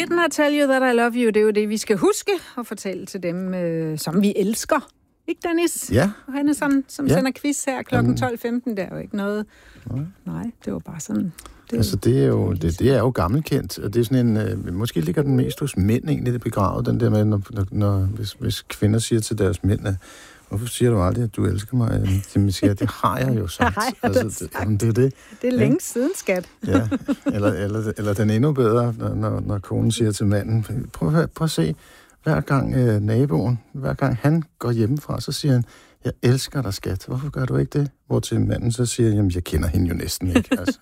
didn't I tell you that I love you? Det er jo det, vi skal huske og fortælle til dem, som vi elsker. Ikke, Dennis? Ja. Han er sådan, som sender quiz her kl. 12.15. Det er jo ikke noget... Nej, det var bare sådan... Det er jo gammelkendt, og det er sådan en... måske ligger den mest hos mænd egentlig, det begravet, den der med, hvis kvinder siger til deres mænd, hvorfor siger du aldrig, at du elsker mig? De siger, det har jeg jo sagt. Det er det. Det er længe siden, skat. Ja, eller den endnu bedre, når konen siger til manden, prøv at se, hver gang naboen, hver gang han går hjemmefra, så siger han, jeg elsker dig, skat. Hvorfor gør du ikke det? Hvortil manden så siger, jamen, jeg kender hende jo næsten ikke. Altså.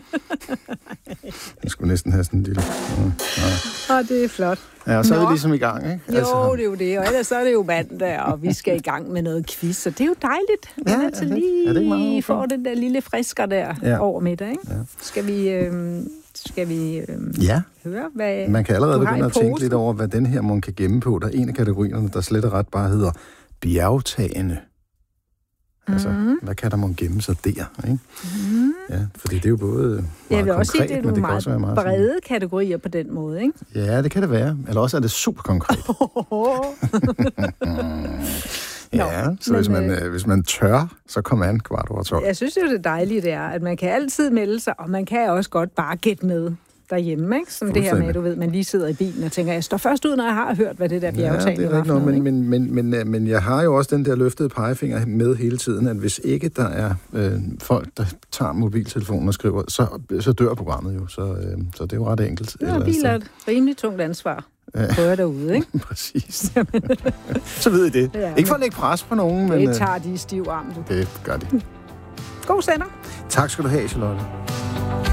Jeg skulle næsten have sådan en lille... Det er flot. Ja, og så er vi ligesom i gang, ikke? Jo, det er jo det. Og ellers så er det jo mandag, og vi skal i gang med noget quiz. Så det er jo dejligt. Ja, altså lige får den der lille frisker der over middag, ikke? Ja. Skal vi høre, hvad man kan allerede begynde at tænke lidt over, hvad den her man kan gemme på. Der er en af kategorierne, der slet og ret bare hedder bjergtagende. Altså, hvad kan der må gemme sig der, ikke? Ja, fordi det er jo både meget jeg vil også konkret, sige, det er nogle meget brede kategorier på den måde, ikke? Ja, det kan det være. Eller også er det super konkret. Hvis man tør, så kommer an 12:15. Jeg synes jo, det dejlige det er, at man kan altid melde sig, og man kan også godt bare gætte med derhjemme, ikke? Som det her med, du ved, man lige sidder i bilen og tænker, jeg står først ud, når jeg har hørt, hvad det der bjergtagende var for noget. Men jeg har jo også den der løftede pegefinger med hele tiden, at hvis ikke der er folk, der tager mobiltelefonen og skriver, så dør programmet jo. Så det er jo ret enkelt. Ja, biler er et rimelig tungt ansvar. Prøver derude, ikke? Præcis. Så ved I det. Ja, ikke for at lægge pres på nogen, men... Det tager de i stiv arm, du. Det gør de. God sender. Tak skal du have, Charlotte.